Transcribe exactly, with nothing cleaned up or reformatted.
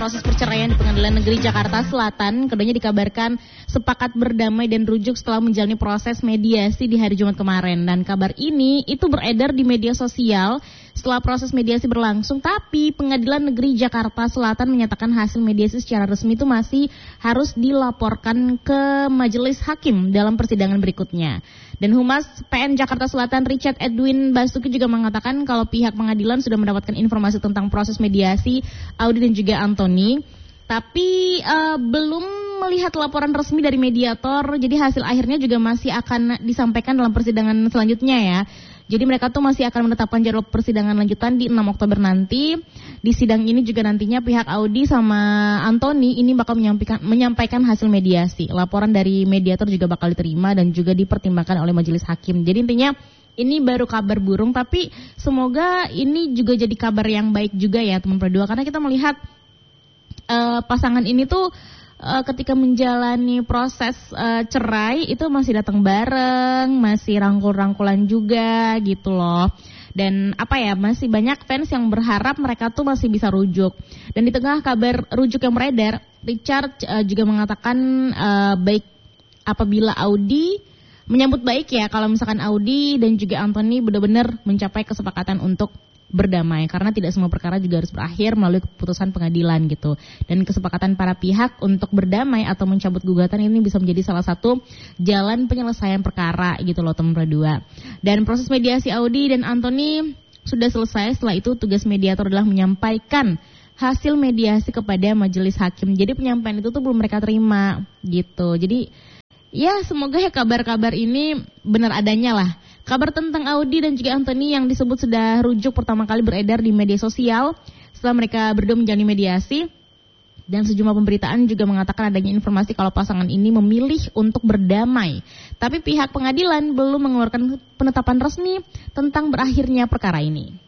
proses perceraian di Pengadilan Negeri Jakarta Selatan. Keduanya dikabarkan sepakat berdamai dan rujuk setelah menjalani proses mediasi di hari Jumat kemarin. Dan kabar ini itu beredar di media sosial setelah proses mediasi berlangsung. Tapi Pengadilan Negeri Jakarta Selatan menyatakan hasil mediasi secara resmi itu masih harus dilaporkan ke Majelis Hakim dalam persidangan berikutnya. Dan Humas P N Jakarta Selatan Richard Edwin Basuki juga mengatakan kalau pihak pengadilan sudah mendapatkan informasi tentang proses mediasi Audi dan juga Antoni, tapi uh, belum melihat laporan resmi dari mediator. Jadi hasil akhirnya juga masih akan disampaikan dalam persidangan selanjutnya ya. Jadi mereka tuh masih akan menetapkan jadwal persidangan lanjutan di enam Oktober nanti. Di sidang ini juga nantinya pihak Audi sama Antoni ini bakal menyampaikan, menyampaikan hasil mediasi. Laporan dari mediator juga bakal diterima dan juga dipertimbangkan oleh majelis hakim. Jadi intinya ini baru kabar burung, tapi semoga ini juga jadi kabar yang baik juga ya teman berdua. Karena kita melihat uh, pasangan ini tuh Uh, ketika menjalani proses uh, cerai itu masih datang bareng, masih rangkul-rangkulan juga gitu loh. Dan apa ya, masih banyak fans yang berharap mereka tuh masih bisa rujuk. Dan di tengah kabar rujuk yang beredar, Richard uh, juga mengatakan uh, baik apabila Audi menyambut baik ya kalau misalkan Audi dan juga Antoni benar-benar mencapai kesepakatan untuk berdamai, karena tidak semua perkara juga harus berakhir melalui keputusan pengadilan gitu. Dan kesepakatan para pihak untuk berdamai atau mencabut gugatan ini bisa menjadi salah satu jalan penyelesaian perkara gitu loh teman berdua. Dan proses mediasi Audi dan Antoni sudah selesai. Setelah itu tugas mediator adalah menyampaikan hasil mediasi kepada majelis hakim. Jadi penyampaian itu tuh belum mereka terima gitu. Jadi ya semoga ya kabar-kabar ini benar adanya lah. Kabar tentang Audi dan juga Antoni yang disebut sudah rujuk pertama kali beredar di media sosial setelah mereka berdua menjalani mediasi. Dan sejumlah pemberitaan juga mengatakan adanya informasi kalau pasangan ini memilih untuk berdamai. Tapi pihak pengadilan belum mengeluarkan penetapan resmi tentang berakhirnya perkara ini.